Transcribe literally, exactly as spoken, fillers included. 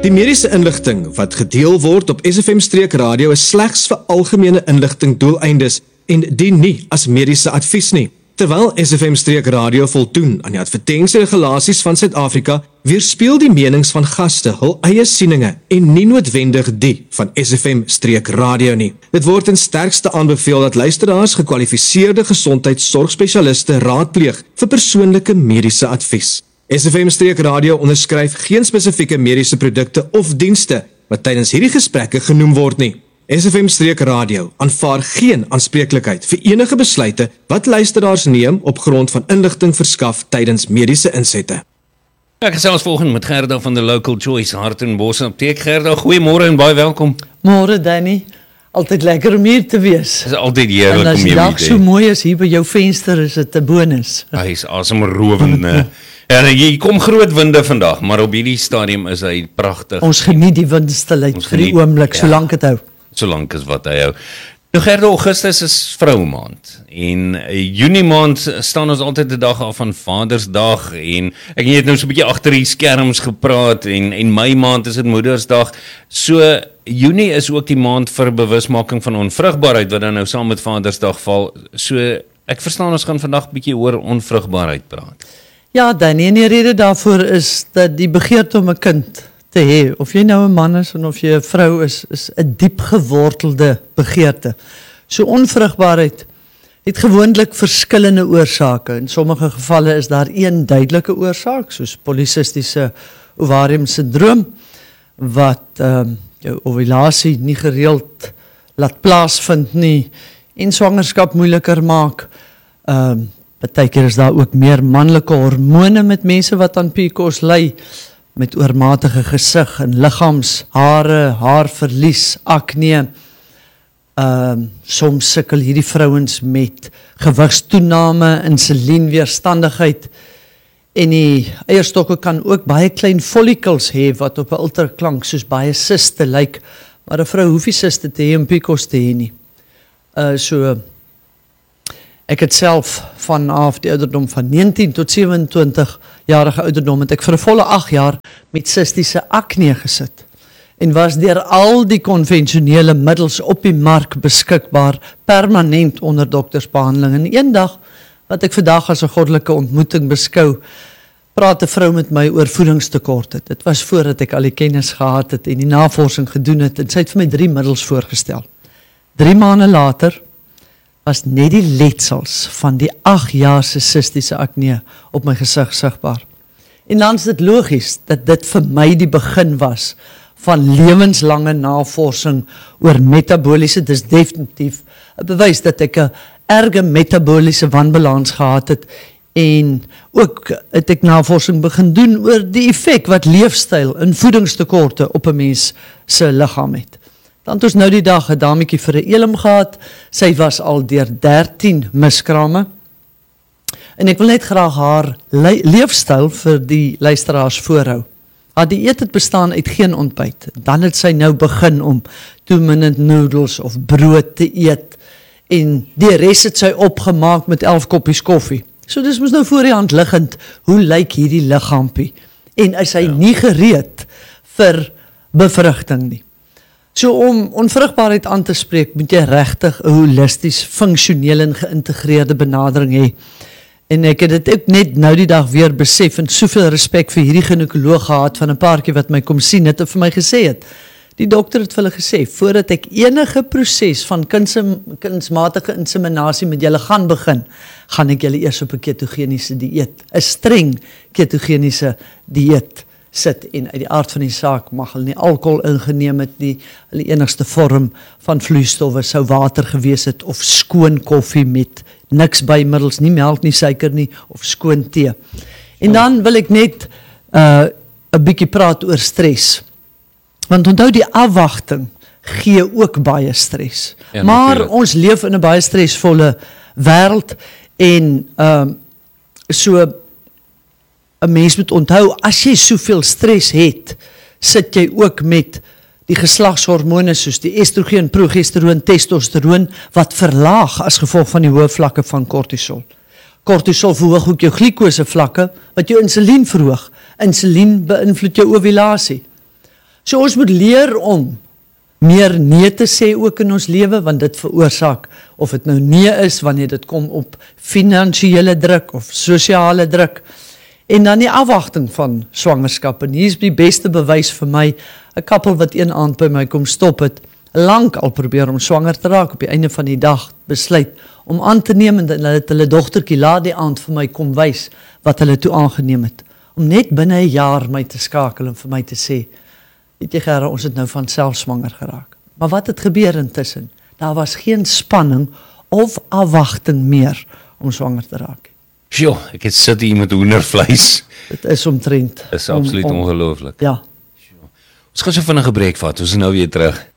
Die mediese inligting wat gedeel word op S F M Streek Radio is slegs vir algemene inligting doeleindes en dien nie as mediese advies nie. Terwyl S F M Streek Radio voldoen aan die advertensieregulasies van Suid-Afrika, weerspieël die menings van gaste hul eie sieninge en nie noodwendig die van S F M Streek Radio nie. Dit word in sterkste aanbeveel dat luisteraars gekwalifiseerde gesondheidsorgspesialiste raadpleeg vir persoonlike mediese advies. S F M Streek Radio onderskryf geen spesifieke mediese produkte of dienste wat tydens hierdie gesprekke genoem word nie. S F M Streek Radio aanvaar geen aanspreeklikheid vir enige besluite wat luisteraars neem op grond van inligting verskaf tydens mediese insette. Ek gesels volgende met Gerda van die Local Choice Hartenbos Apteek. Gerda, goeiemôre en baie welkom. Môre Danny, altyd lekker om hier te wees. Dit is altyd heerlik om jou hier te hê. En as die dag so mooi is hier by jou venster, is dit 'n bonus. Hy is asemrowend. En jy kom groot winde vandag, maar op hierdie stadium is hy pragtig. Ons geniet die windstilheid vir die oomblik, ja, solank dit hou. Solank is wat hy hou. Nou Gerda, Augustus is vroumaand en Junie maand staan ons altyd die dag af van Vadersdag en ek het nou so 'n bietjie agter die skerms gepraat en en Mei maand is dit Moedersdag. So Junie is ook die maand vir bewusmaking van onvrugbaarheid wat dan nou saam met Vadersdag val. So ek verstaan ons gaan vandag bietjie oor onvrugbaarheid praat. Ja, Danny, en die rede daarvoor is dat die begeerte om 'n kind te hê, of jy nou 'n man is en of jy 'n vrou is, is 'n diep gewortelde begeerte. So onvrugbaarheid het gewoonlik verskillende oorsake. In sommige gevalle is daar een duidelike oorsaak, soos polisistiese ovarium syndroom, wat um, jou ovulasie nie gereeld laat plaasvind nie en swangerskap moeiliker maak. Um, Partykeer is daar ook meer manlike hormone met mense wat aan P C O S ly, met oormatige gesig en liggaamshare, haarverlies, akne. Um, soms sukkel hierdie vrouens met gewigstoename, insulienweerstandigheid en die eierstokke kan ook baie klein follicles hê wat op 'n ultraklank soos baie siste lyk, maar 'n vrou hoef nie siste te hê om P C O S te hê nie. Uh, so Ek het self vanaf die ouderdom van negentien tot sewe-en-twintig jarige ouderdom het ek vir 'n volle agt jaar met sistiese akne gesit en was deur al die konvensionele middels op die mark beskikbaar, permanent onder doktersbehandeling. En eendag, wat ek vandag as 'n goddelike ontmoeting beskou, praat 'n vrou met my oor voedingstekorte. Dit was voordat ek al die kennis gehad het en die navorsing gedoen het, en sy het vir my drie middels voorgestel. Drie maande later was net die letsels van die agt jaar se sistiese akne op my gesig sigbaar. En dan is dit logies dat dit vir my die begin was van lewenslange navorsing oor metaboliese, dis definitief 'n bewys dat ek 'n erge metaboliese wanbalans gehad het, en ook het ek navorsing begin doen oor die effek wat leefstyl en voedingstekorte op 'n mens se liggaam het. Dan het ons nou die dag 'n dametjie vir 'n elim gehad. Sy was al deur dertien miskrame. En ek wil net graag haar le- leefstyl vir die luisteraars voorhou. Haar dieet het bestaan uit geen ontbyt. Dan het sy nou begin om two-minute noodles of brood te eet. En die res het sy opgemaak met elf koppies koffie. So dis mos nou voor die hand liggend, hoe lyk hierdie liggaampie? En is hy ja. nie gereed vir bevrugting nie. So om onvrugbaarheid aan te spreek, moet jy regtig 'n holisties, funksionele en geïntegreerde benadering hê. En ek het dit ook net nou die dag weer besef en soveel respek vir hierdie ginekoloog gehad van 'n paartjie wat my kom sien het en vir my gesê het. Die dokter het vir hulle gesê, voordat ek enige proses van kindsem, kindsmatige inseminasie met julle gaan begin, gaan ek julle eers op 'n ketogeniese dieet, 'n streng ketogeniese dieet sit, en uit die aard van die saak mag hulle nie alkohol ingeneem het nie, hulle enigste vorm van vloeistowwe sou water gewees het, of skoon koffie met niks bymiddels, nie melk, nie suiker nie, of skoon tee. En dan wil ek net 'n uh, 'n bietjie praat oor stres. Want onthou, die afwagting gee ook baie stres. Ja, maar natuurlijk. Ons leef in 'n baie stresvolle wêreld, en uh, so 'n mens moet onthou, as jy soveel stres het, sit jy ook met die geslagshormone soos die estrogen, progesteroon, testosteroon, wat verlaag as gevolg van die hoë vlakke van kortisol. Kortisol verhoog ook jou glikose vlakke, wat jou insulien verhoog. Insulien beïnvloed jou ovulasie. So ons moet leer om meer nee te sê ook in ons lewe, want dit veroorsaak, of dit nou nee is, wanneer dit kom op finansiële druk, of sosiale druk, en dan die afwagting van swangerskap, en hier is die beste bewys vir my, 'n koppel wat een aand by my kom stop het, lank al probeer om swanger te raak, op die einde van die dag besluit om aan te neem, en hulle het hulle dogtertjie laat die aand vir my kom wys, wat hulle toe aangeneem het, om net binne 'n jaar my te skakel, en vir my te sê, weet jy Gerard, ons het nou van self swanger geraak. Maar wat het gebeur intussen? Daar was geen spanning of afwagting meer om swanger te raak. Sjoe, ek het sit hier met hoendervleis. Dit is omtrent. Dit is absoluut om, om, ongelooflik. Ja. Ons gaan so vinnig 'n breek vat, ons is nou weer terug.